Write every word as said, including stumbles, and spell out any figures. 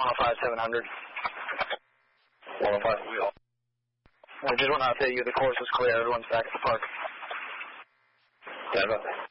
one oh five, seven hundred. one oh five, wheel. I just want to update you the course is clear. Everyone's back at the park. Stand up.